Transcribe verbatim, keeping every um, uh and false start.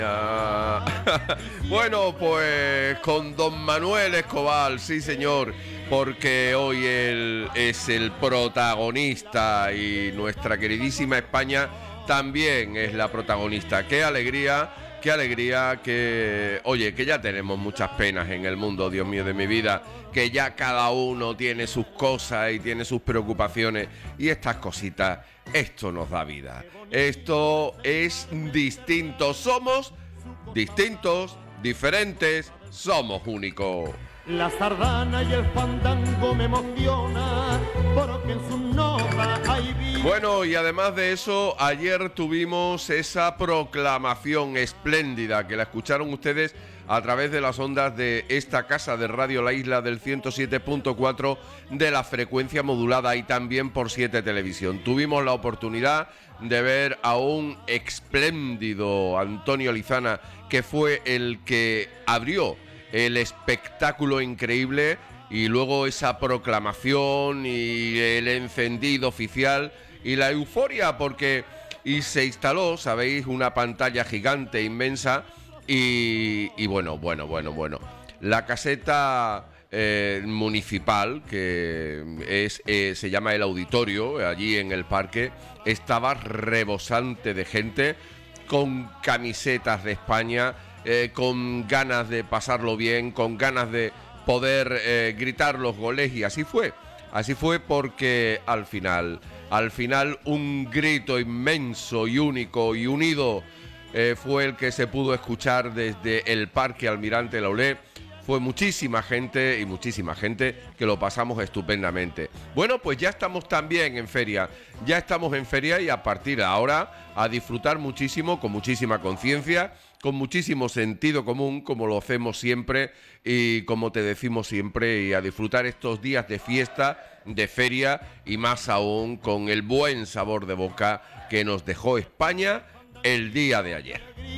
Ah, bueno, pues con don Manuel Escobar, sí señor, porque hoy él es el protagonista y nuestra queridísima España también es la protagonista. Qué alegría, qué alegría que, oye, que ya tenemos muchas penas en el mundo, Dios mío de mi vida, que ya cada uno tiene sus cosas y tiene sus preocupaciones y estas cositas, esto nos da vida. Esto es distinto, somos distintos, diferentes, somos únicos. La sardana y el fandango me emociona porque en sus notas hay vida. Bueno, y además de eso, ayer tuvimos esa proclamación espléndida que la escucharon ustedes a través de las ondas de esta casa de Radio La Isla del ciento siete punto cuatro de la frecuencia modulada y también por siete Televisión. Tuvimos la oportunidad de ver a un espléndido Antonio Lizana, que fue el que abrió el espectáculo increíble, y luego esa proclamación y el encendido oficial y la euforia, porque y se instaló, sabéis, una pantalla gigante, inmensa, y, y bueno, bueno, bueno, bueno, la caseta eh, municipal, que es eh, se llama el Auditorio, allí en el parque, estaba rebosante de gente, con camisetas de España, eh, con ganas de pasarlo bien, con ganas de poder eh, gritar los goles, y así fue, así fue porque al final, al final un grito inmenso y único y unido eh, fue el que se pudo escuchar desde el Parque Almirante Laulé. Fue muchísima gente y muchísima gente que lo pasamos estupendamente. Bueno, pues ya estamos también en feria, ya estamos en feria y a partir de ahora a disfrutar muchísimo, con muchísima conciencia, con muchísimo sentido común, como lo hacemos siempre y como te decimos siempre, y a disfrutar estos días de fiesta, de feria, y más aún con el buen sabor de boca que nos dejó España el día de ayer.